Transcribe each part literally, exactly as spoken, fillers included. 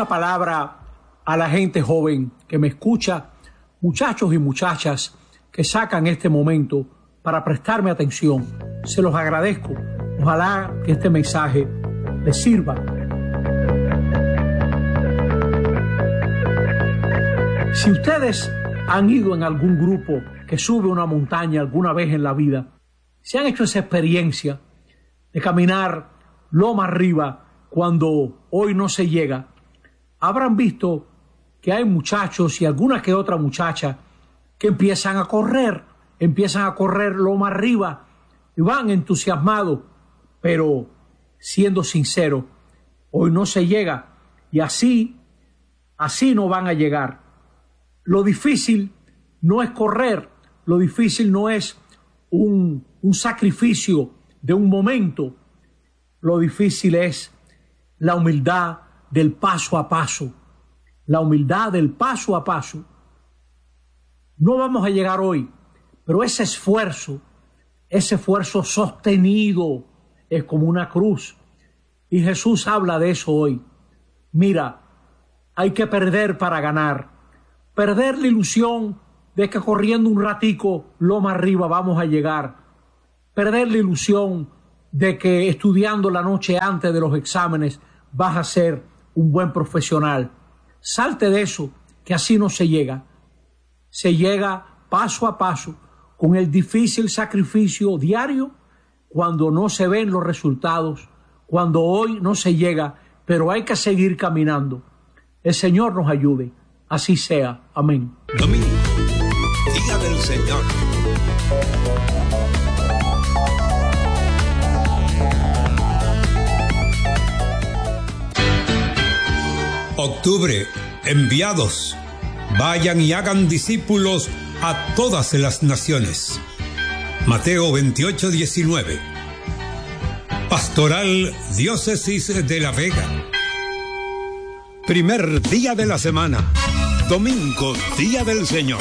una palabra a la gente joven que me escucha, muchachos y muchachas que sacan este momento para prestarme atención. Se los agradezco. Ojalá que este mensaje les sirva. Si ustedes han ido en algún grupo que sube una montaña alguna vez en la vida, si han hecho esa experiencia de caminar loma arriba cuando hoy no se llega, habrán visto que hay muchachos y alguna que otra muchacha que empiezan a correr, empiezan a correr loma arriba y van entusiasmados, pero siendo sincero, hoy no se llega y así, así no van a llegar. Lo difícil no es correr, lo difícil no es un, un sacrificio de un momento, lo difícil es la humildad del paso a paso, la humildad del paso a paso. No vamos a llegar hoy, pero ese esfuerzo, ese esfuerzo sostenido es como una cruz. Y Jesús habla de eso hoy. Mira, hay que perder para ganar. Perder la ilusión de que corriendo un ratico loma arriba vamos a llegar. Perder la ilusión de que estudiando la noche antes de los exámenes vas a ser un buen profesional. Salte de eso, que así no se llega. Se llega paso a paso, con el difícil sacrificio diario, cuando no se ven los resultados, cuando hoy no se llega, pero hay que seguir caminando. El Señor nos ayude. Así sea. Amén. Domingo, Día del Señor. Octubre, enviados. Vayan y hagan discípulos a todas las naciones. Mateo veintiocho, diecinueve. Pastoral Diócesis de La Vega. Primer día de la semana. Domingo, Día del Señor.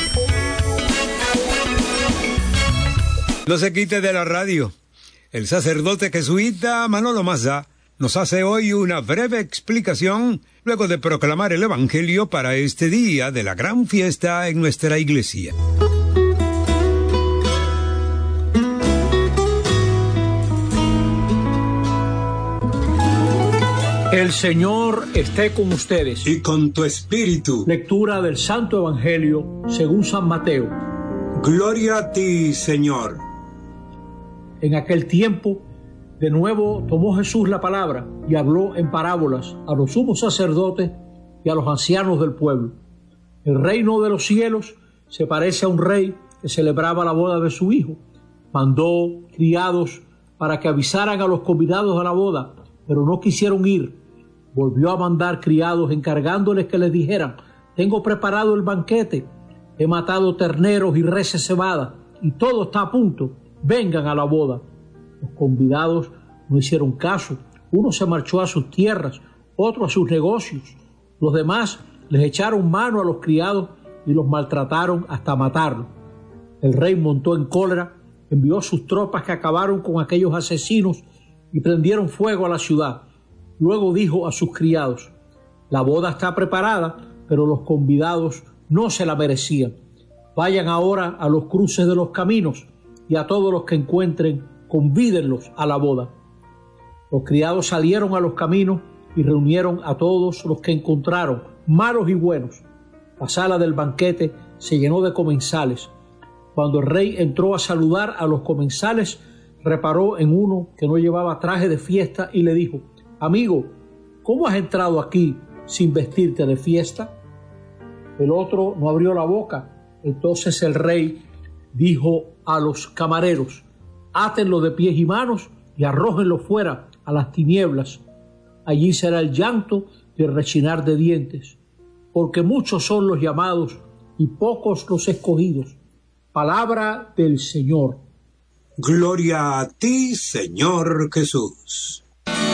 No se quite de la radio. El sacerdote jesuita Manolo Mazza nos hace hoy una breve explicación luego de proclamar el Evangelio para este día de la gran fiesta en nuestra iglesia. El Señor esté con ustedes. Y con tu espíritu. Lectura del Santo Evangelio según San Mateo. Gloria a ti, Señor. En aquel tiempo, de nuevo tomó Jesús la palabra y habló en parábolas a los sumos sacerdotes y a los ancianos del pueblo. El reino de los cielos se parece a un rey que celebraba la boda de su hijo. Mandó criados para que avisaran a los convidados a la boda, pero no quisieron ir. Volvió a mandar criados encargándoles que les dijeran: tengo preparado el banquete, he matado terneros y reses cebadas, y todo está a punto, vengan a la boda. Los convidados no hicieron caso, uno se marchó a sus tierras, otro a sus negocios, los demás les echaron mano a los criados y los maltrataron hasta matarlos. El rey montó en cólera, envió sus tropas que acabaron con aquellos asesinos y prendieron fuego a la ciudad. Luego dijo a sus criados: la boda está preparada, pero los convidados no se la merecían. Vayan ahora a los cruces de los caminos y a todos los que encuentren, convídenlos a la boda. Los criados salieron a los caminos y reunieron a todos los que encontraron, malos y buenos. La sala del banquete se llenó de comensales. Cuando el rey entró a saludar a los comensales, reparó en uno que no llevaba traje de fiesta y le dijo: amigo, ¿cómo has entrado aquí sin vestirte de fiesta? El otro no abrió la boca. Entonces el rey dijo a los camareros: átenlo de pies y manos y arrójenlo fuera a las tinieblas. Allí será el llanto y el rechinar de dientes, porque muchos son los llamados y pocos los escogidos. Palabra del Señor. Gloria a ti, Señor Jesús.